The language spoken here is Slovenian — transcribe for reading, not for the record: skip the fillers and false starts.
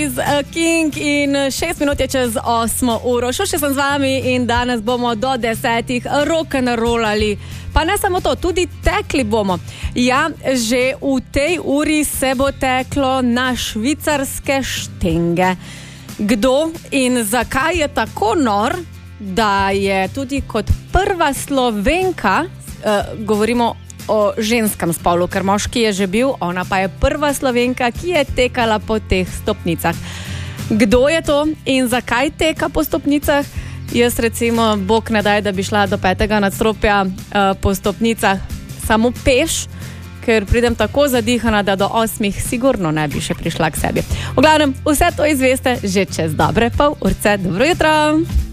King in 6 minut je čez 8 uro. Še sem z vami in danes bomo do 10 rock'n'rollali. Pa ne samo to, tudi tekli bomo. Ja, že v tej uri se bo teklo na švicarske štenge. Kdo in zakaj je tako nor, da je tudi kot prva Slovenka, govorimo o ženskem spolu, ker moški je že bil, ona pa je prva Slovenka, ki je tekala po teh stopnicah. Kdo je to in zakaj teka po stopnicah? Jaz recimo, bog ne daj, da bi šla do 5. nadstropja po stopnicah samo peš, ker pridem tako zadihana, da do 8 sigurno ne bi še prišla k sebi. V glavnem, vse to izveste že čez dobre pol urce. Dobro jutro!